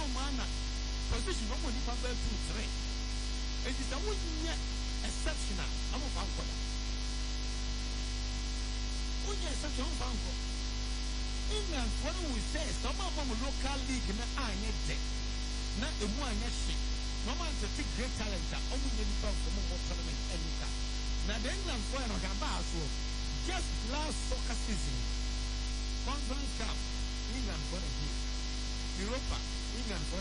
mana position no nipa ba 2-3 it is a wonye exceptional am fa nko wonye exceptional fa nko England for we say some of local league na anye de na emu anye hye no man to take great talent o wonye nipa for mo tournament anytime na the England for no ga ba so just last soccer season Conference Cup England for the Europa England for